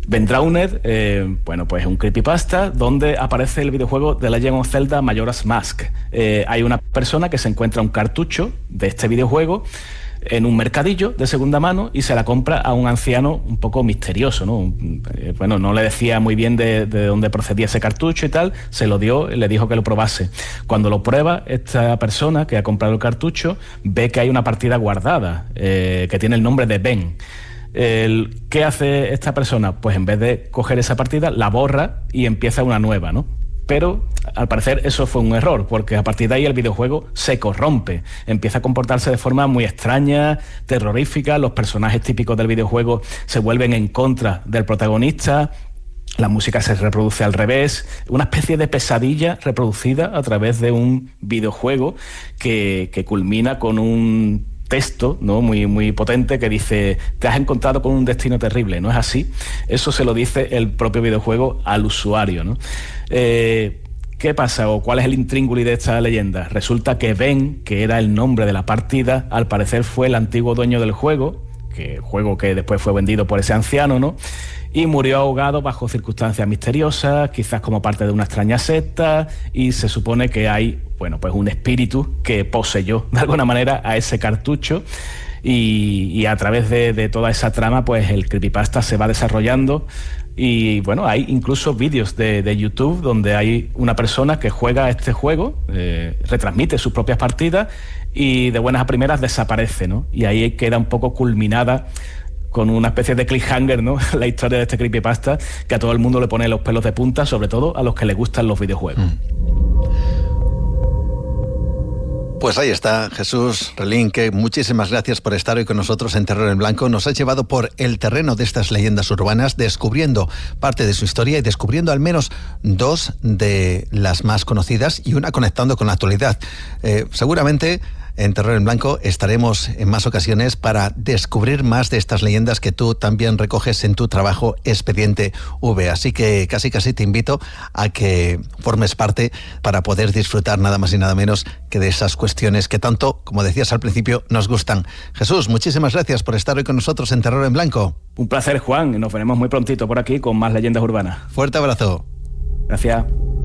Vendrowner, bueno, pues es un creepypasta donde aparece el videojuego The Legend of Zelda Majora's Mask. Hay una persona que se encuentra un cartucho de este videojuego en un mercadillo de segunda mano y se la compra a un anciano un poco misterioso, ¿no? Bueno, no le decía muy bien de dónde procedía ese cartucho y tal, se lo dio, le dijo que lo probase. Cuando lo prueba, esta persona que ha comprado el cartucho ve que hay una partida guardada que tiene el nombre de Ben. ¿Qué hace esta persona? Pues en vez de coger esa partida, la borra y empieza una nueva, ¿no? Pero al parecer eso fue un error, porque a partir de ahí el videojuego se corrompe, empieza a comportarse de forma muy extraña, terrorífica, los personajes típicos del videojuego se vuelven en contra del protagonista, la música se reproduce al revés, una especie de pesadilla reproducida a través de un videojuego que culmina con un texto, ¿no?, muy potente que dice: te has encontrado con un destino terrible. ¿No es así? Eso se lo dice el propio videojuego al usuario, ¿no? ¿Qué pasa o cuál es el intríngulis de esta leyenda? Resulta que Ben, que era el nombre de la partida, al parecer fue el antiguo dueño del juego que después fue vendido por ese anciano, ¿no? Y murió ahogado bajo circunstancias misteriosas, quizás como parte de una extraña secta, y se supone que hay, bueno, pues un espíritu que poseyó de alguna manera a ese cartucho, y a través de toda esa trama, pues el creepypasta se va desarrollando. Y bueno, hay incluso vídeos de YouTube donde hay una persona que juega a este juego, retransmite sus propias partidas y de buenas a primeras desaparece, ¿no? Y ahí queda un poco culminada con una especie de cliffhanger, ¿no?, la historia de este creepypasta, que a todo el mundo le pone los pelos de punta, sobre todo a los que les gustan los videojuegos. Pues ahí está, Jesús Relinque, muchísimas gracias por estar hoy con nosotros en Terror en Blanco. Nos has llevado por el terreno de estas leyendas urbanas, descubriendo parte de su historia y descubriendo al menos dos de las más conocidas y una conectando con la actualidad. Seguramente en Terror en Blanco estaremos en más ocasiones para descubrir más de estas leyendas que tú también recoges en tu trabajo Expediente V. Así que casi te invito a que formes parte para poder disfrutar nada más y nada menos que de esas cuestiones que tanto, como decías al principio, nos gustan. Jesús, muchísimas gracias por estar hoy con nosotros en Terror en Blanco. Un placer, Juan, y nos veremos muy prontito por aquí con más leyendas urbanas. Fuerte abrazo. Gracias.